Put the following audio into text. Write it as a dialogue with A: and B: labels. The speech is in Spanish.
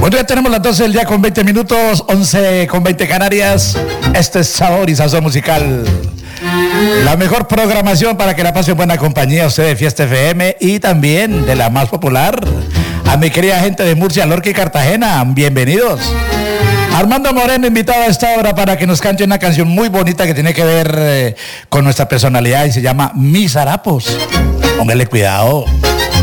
A: Bueno, ya tenemos las 12 del día con 20 minutos, 11 con 20 Canarias. Este es Sabor y Sazón Musical. La mejor programación para que la pase en buena compañía usted de Fiesta FM y también de la más popular. A mi querida gente de Murcia, Lorca y Cartagena, bienvenidos. Armando Moreno invitado a esta hora para que nos cante una canción muy bonita que tiene que ver con nuestra personalidad y se llama Mis Harapos. Póngale cuidado.